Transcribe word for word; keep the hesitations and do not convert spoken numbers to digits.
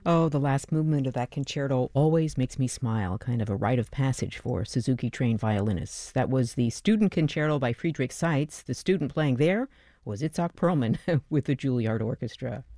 Oh, the last movement of that concerto always makes me smile, kind of a rite of passage for Suzuki trained violinists. That was the student concerto by Friedrich Seitz. The student playing there was Itzhak Perlman with the Juilliard Orchestra.